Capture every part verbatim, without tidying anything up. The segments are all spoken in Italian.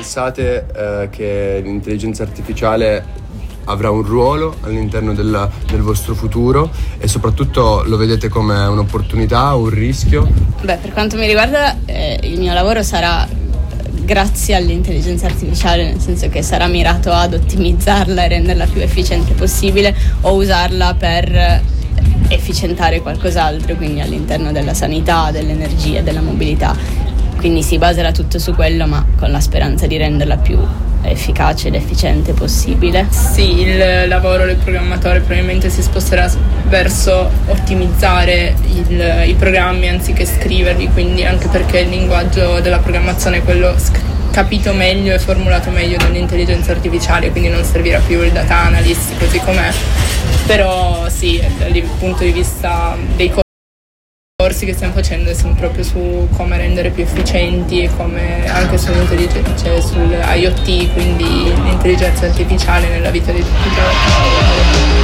pensate eh, che l'intelligenza artificiale avrà un ruolo all'interno della, del vostro futuro e soprattutto lo vedete come un'opportunità o un rischio? Beh, per quanto mi riguarda eh, il mio lavoro sarà grazie all'intelligenza artificiale, nel senso che sarà mirato ad ottimizzarla e renderla più efficiente possibile o usarla per efficientare qualcos'altro, quindi all'interno della sanità, dell'energia, della mobilità. Quindi si baserà tutto su quello, ma con la speranza di renderla più efficace ed efficiente possibile. Sì, il lavoro del programmatore probabilmente si sposterà verso ottimizzare il, i programmi anziché scriverli, quindi anche perché il linguaggio della programmazione è quello sc- capito meglio e formulato meglio dall'intelligenza artificiale, quindi non servirà più il data analyst così com'è. Però sì, dal punto di vista dei corsi che stiamo facendo sono proprio su come rendere più efficienti e come anche sull'intelligenza, cioè sul I O T, quindi l'intelligenza artificiale nella vita di tutti i giorni.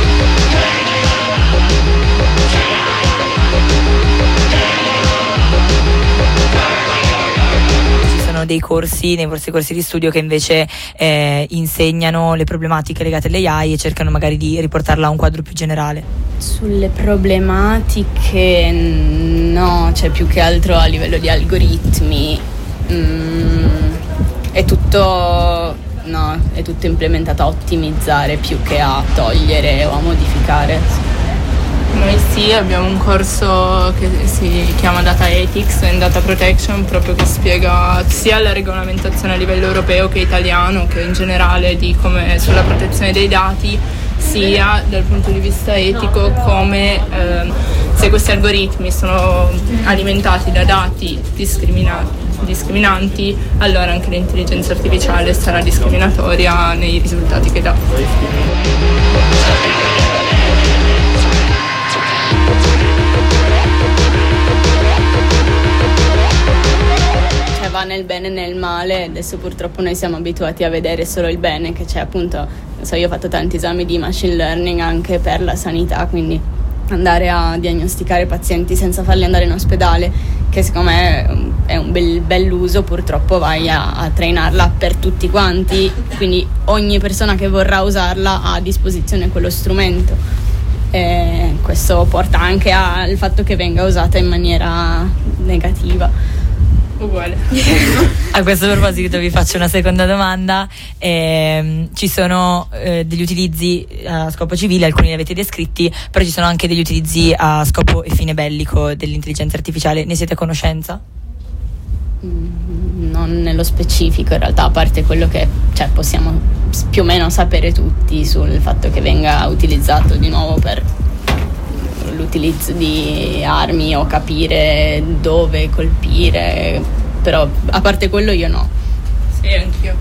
Dei corsi, nei vostri corsi di studio che invece eh, insegnano le problematiche legate all'A I e cercano magari di riportarla a un quadro più generale? Sulle problematiche no, cioè più che altro a livello di algoritmi mm, è tutto no, è tutto implementato a ottimizzare più che a togliere o a modificare. Noi sì, abbiamo un corso che si chiama Data Ethics and Data Protection, proprio che spiega sia la regolamentazione a livello europeo che italiano, che in generale di come sulla protezione dei dati, sia dal punto di vista etico come eh, se questi algoritmi sono alimentati da dati discrimina- discriminanti, allora anche l'intelligenza artificiale sarà discriminatoria nei risultati che dà. Va nel bene e nel male. Adesso purtroppo noi siamo abituati a vedere solo il bene, che c'è appunto, non so, io ho fatto tanti esami di machine learning anche per la sanità, quindi andare a diagnosticare pazienti senza farli andare in ospedale, che secondo me è un bel bell'uso, purtroppo vai a, a trainarla per tutti quanti, quindi ogni persona che vorrà usarla ha a disposizione quello strumento. E questo porta anche al fatto che venga usata in maniera negativa. Uguale. A questo proposito vi faccio una seconda domanda. Eh, ci sono eh, degli utilizzi a scopo civile, alcuni li avete descritti, però ci sono anche degli utilizzi a scopo e fine bellico dell'intelligenza artificiale. Ne siete a conoscenza? Mm, non nello specifico in realtà, a parte quello che cioè, possiamo più o meno sapere tutti sul fatto che venga utilizzato di nuovo per l'utilizzo di armi o capire dove colpire, però a parte quello io no. Sì, anch'io.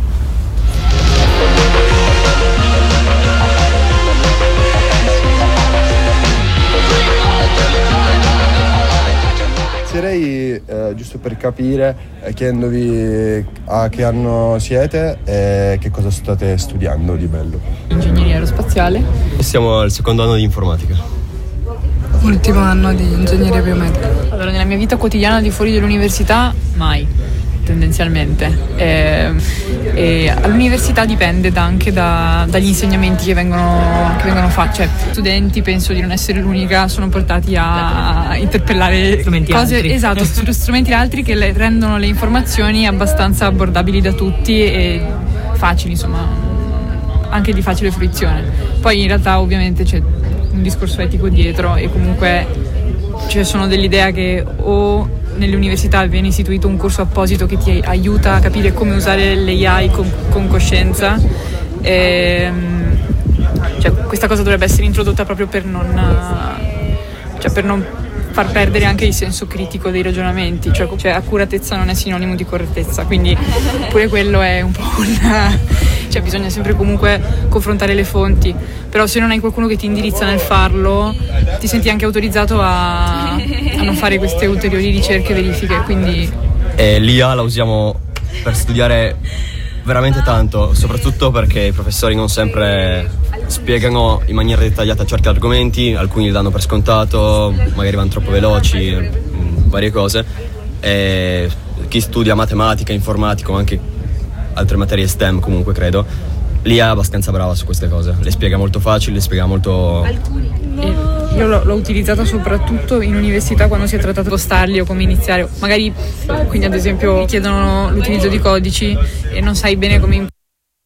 Inizierei eh, giusto per capire, eh, chiedendovi a che anno siete e che cosa state studiando di bello. Ingegneria aerospaziale. Siamo al secondo anno di informatica. Ultimo anno di ingegneria biomedica. Allora, nella mia vita quotidiana al di fuori dell'università, mai, tendenzialmente. E, e all'università dipende da, anche da, dagli insegnamenti che vengono, che vengono fatti. Cioè, studenti, penso di non essere l'unica, sono portati a interpellare strumenti cose, altri. esatto, strumenti altri che le, rendono le informazioni abbastanza abbordabili da tutti e facili, insomma, anche di facile fruizione. Poi in realtà ovviamente c'è un discorso etico dietro e comunque ci sono dell'idea che o nelle università viene istituito un corso apposito che ti aiuta a capire come usare l'A I con, con coscienza, e, cioè, questa cosa dovrebbe essere introdotta proprio per non, cioè, per non far perdere anche il senso critico dei ragionamenti, cioè, cioè accuratezza non è sinonimo di correttezza, quindi pure quello è un po' una... cioè bisogna sempre comunque confrontare le fonti, però se non hai qualcuno che ti indirizza nel farlo ti senti anche autorizzato a, a non fare queste ulteriori ricerche e verifiche, quindi... E l'I A la usiamo per studiare veramente tanto, soprattutto perché i professori non sempre spiegano in maniera dettagliata certi argomenti, alcuni li danno per scontato, magari vanno troppo veloci, varie cose, e chi studia matematica, informatica o anche altre materie STEM comunque credo, lì è abbastanza brava su queste cose, le spiega molto facile, le spiega molto... Io l'ho, l'ho utilizzata soprattutto in università quando si è trattato di spostarli o come iniziare, magari quindi ad esempio chiedono l'utilizzo di codici e non sai bene come imparare.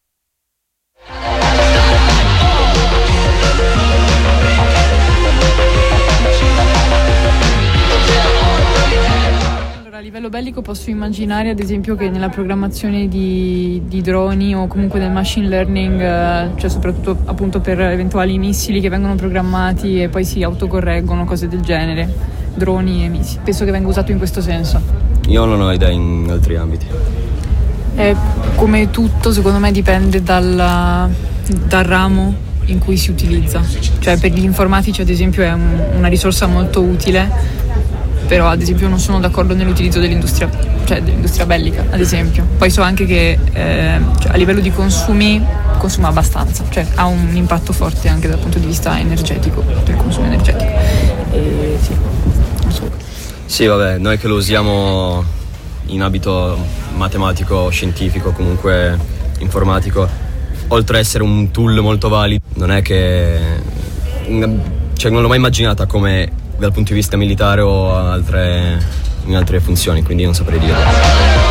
A livello bellico posso immaginare ad esempio che nella programmazione di, di droni o comunque del machine learning, eh, cioè soprattutto appunto per eventuali missili che vengono programmati e poi si autocorreggono, cose del genere, droni e missili, penso che venga usato in questo senso. Io non ho idea in altri ambiti. Eh, come tutto secondo me dipende dal, dal ramo in cui si utilizza, cioè per gli informatici ad esempio è un, una risorsa molto utile, però ad esempio non sono d'accordo nell'utilizzo dell'industria, cioè dell'industria bellica ad esempio. Poi so anche che eh, cioè, a livello di consumi consuma abbastanza, cioè ha un impatto forte anche dal punto di vista energetico, del consumo energetico. E sì, non so. Sì, vabbè, noi che lo usiamo in ambito matematico, scientifico, comunque informatico, oltre a essere un tool molto valido, non è che... cioè non l'ho mai immaginata come dal punto di vista militare o altre, in altre funzioni, quindi non saprei dire.